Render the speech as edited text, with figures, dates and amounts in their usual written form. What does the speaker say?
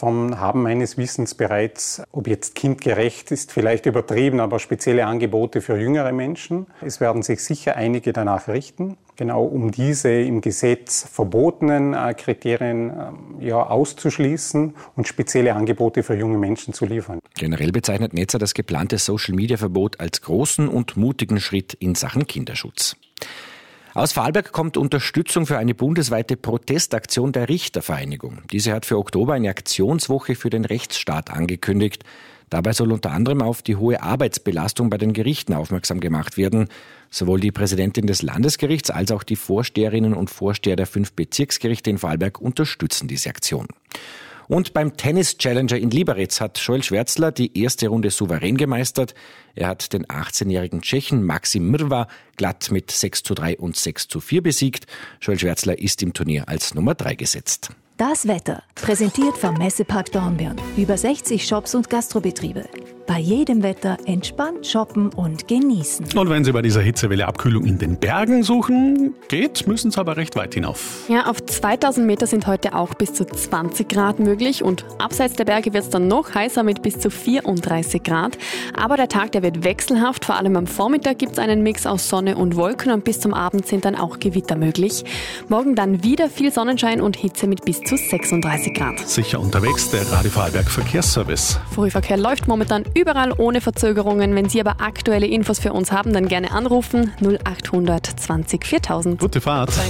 Plattformen haben meines Wissens bereits, ob jetzt kindgerecht ist, vielleicht übertrieben, aber spezielle Angebote für jüngere Menschen. Es werden sich sicher einige danach richten, genau um diese im Gesetz verbotenen Kriterien auszuschließen und spezielle Angebote für junge Menschen zu liefern. Generell bezeichnet Netzer das geplante Social-Media-Verbot als großen und mutigen Schritt in Sachen Kinderschutz. Aus Vorarlberg kommt Unterstützung für eine bundesweite Protestaktion der Richtervereinigung. Diese hat für Oktober eine Aktionswoche für den Rechtsstaat angekündigt. Dabei soll unter anderem auf die hohe Arbeitsbelastung bei den Gerichten aufmerksam gemacht werden. Sowohl die Präsidentin des Landesgerichts als auch die Vorsteherinnen und Vorsteher der 5 Bezirksgerichte in Vorarlberg unterstützen diese Aktion. Und beim Tennis-Challenger in Liberec hat Joel Schwärzler die erste Runde souverän gemeistert. Er hat den 18-jährigen Tschechen Maxim Mrva glatt mit 6:3 und 6:4 besiegt. Joel Schwärzler ist im Turnier als Nummer 3 gesetzt. Das Wetter, präsentiert vom Messepark Dornbirn. Über 60 Shops und Gastrobetriebe. Bei jedem Wetter entspannt shoppen und genießen. Und wenn Sie bei dieser Hitzewelle Abkühlung in den Bergen suchen, müssen Sie aber recht weit hinauf. Ja, auf 2000 Meter sind heute auch bis zu 20 Grad möglich und abseits der Berge wird es dann noch heißer mit bis zu 34 Grad. Aber der Tag, der wird wechselhaft. Vor allem am Vormittag gibt es einen Mix aus Sonne und Wolken und bis zum Abend sind dann auch Gewitter möglich. Morgen dann wieder viel Sonnenschein und Hitze mit bis zu 36 Grad. Sicher unterwegs, der Radio Vorarlberg Verkehrsservice. Frühverkehr läuft momentan überall ohne Verzögerungen. Wenn Sie aber aktuelle Infos für uns haben, dann gerne anrufen 0800 20 4000. Gute Fahrt.